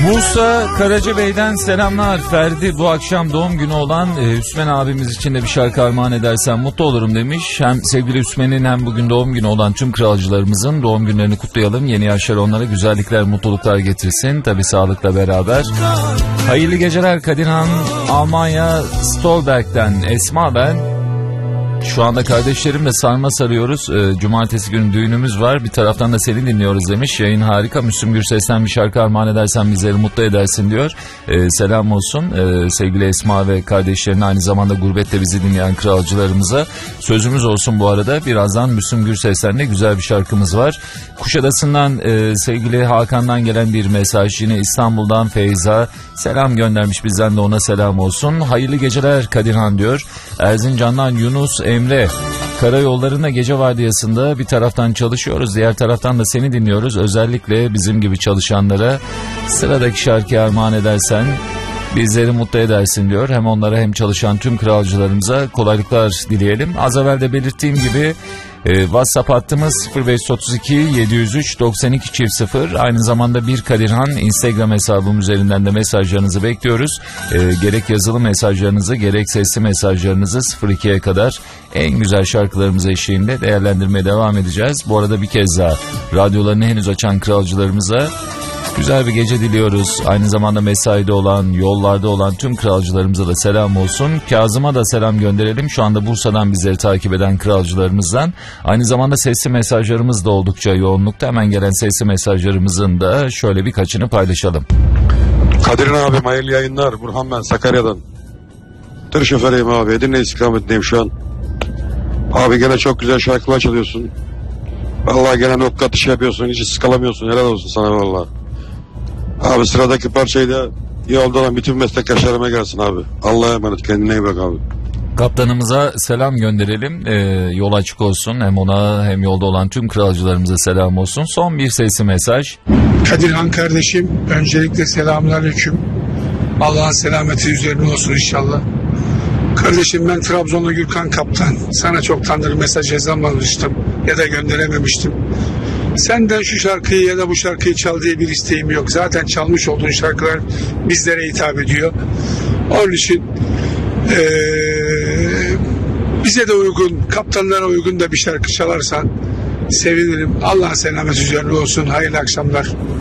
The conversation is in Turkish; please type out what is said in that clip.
Bursa Karacabey'den selamlar. Ferdi, bu akşam doğum günü olan Hüsmen abimiz için de bir şarkı armağan edersen mutlu olurum demiş. Hem sevgili Hüsmen'in hem bugün doğum günü olan tüm kralcılarımızın doğum günlerini kutlayalım. Yeni yaşlar onlara güzellikler, mutluluklar getirsin. Tabii sağlıkla beraber. Hayırlı geceler Kadirhan. Almanya Stolberg'den Esma ben. Şu anda kardeşlerimle sarma sarıyoruz. Cumartesi günü düğünümüz var. Bir taraftan da seni dinliyoruz demiş. Yayın harika. Müslüm Gürses'ten bir şarkı armağan edersen bizleri mutlu edersin diyor. Selam olsun sevgili Esma ve kardeşlerine, aynı zamanda gurbette bizi dinleyen kralcılarımıza. Sözümüz olsun bu arada. Birazdan Müslüm Gürses'ten de güzel bir şarkımız var. Kuşadası'ndan sevgili Hakan'dan gelen bir mesaj. Yine İstanbul'dan Feyza selam göndermiş, bizden de ona selam olsun. Hayırlı geceler Kadirhan diyor. Erzincan'dan Yunus Emre. Karayollarında gece vardiyasında bir taraftan çalışıyoruz, diğer taraftan da seni dinliyoruz. Özellikle bizim gibi çalışanlara sıradaki şarkıyı armağan edersen bizleri mutlu edersin diyor. Hem onlara hem çalışan tüm kralcılarımıza kolaylıklar dileyelim. Az evvel de belirttiğim gibi WhatsApp hattımız 0532 703 92 0. Aynı zamanda bir Kadirhan Instagram hesabım üzerinden de mesajlarınızı bekliyoruz. Gerek yazılı mesajlarınızı gerek sesli mesajlarınızı 02'ye kadar en güzel şarkılarımız eşliğinde değerlendirmeye devam edeceğiz. Bu arada bir kez daha radyolarını henüz açan kralcılarımıza güzel bir gece diliyoruz. Aynı zamanda mesaide olan, yollarda olan tüm kralcılarımıza da selam olsun. Kazım'a da selam gönderelim. Şu anda Bursa'dan bizleri takip eden kralcılarımızdan. Aynı zamanda sesli mesajlarımız da oldukça yoğunlukta. Hemen gelen sesli mesajlarımızın da şöyle birkaçını paylaşalım. Kadir'in abim hayırlı yayınlar. Burhan ben Sakarya'dan. Tır şoförüyüm abi. Edirne istikametindeyim şu an. Abi gene çok güzel şarkılar çalıyorsun. Vallahi gene nokta şey yapıyorsun. Hiç sıkılamıyorsun. Helal olsun sana vallahi. Abi sıradaki parçayı da yolda olan bütün meslektaşlarıma gelsin abi. Allah'a emanet, kendine iyi bak abi. Kaptanımıza selam gönderelim. Yol açık olsun. Hem ona hem yolda olan tüm kralcılarımıza selam olsun. Son bir sesli mesaj. Kadirhan kardeşim, öncelikle selamünaleyküm. Allah'ın selameti üzerine olsun inşallah. Kardeşim ben Trabzonlu Gürkan Kaptan. Sana çoktandır mesaj yazamamıştım ya da gönderememiştim. Senden şu şarkıyı ya da bu şarkıyı çal diye bir isteğim yok. Zaten çalmış olduğun şarkılar bizlere hitap ediyor. Onun için bize de uygun, kaptanlara uygun da bir şarkı çalarsan sevinirim. Allah'ın selameti üzerine olsun. Hayırlı akşamlar.